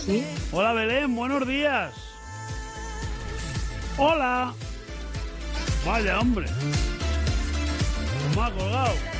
¿Sí? Hola Belén, buenos días. Hola. Vaya hombre. Me ha colgado.